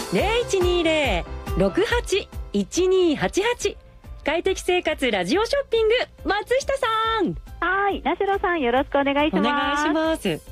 0120-68-1288。快適生活ラジオショッピング、松下さん。 はい、ナシロさんよろしくお願いします。 お願いします。